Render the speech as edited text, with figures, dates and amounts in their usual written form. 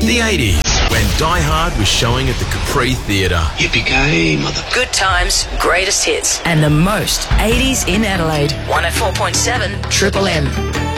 The 80s, when Die Hard was showing at the Capri Theatre. Yippee-ki-yay, mother... Good times, greatest hits, and the most 80s in Adelaide. 104.7 Triple M.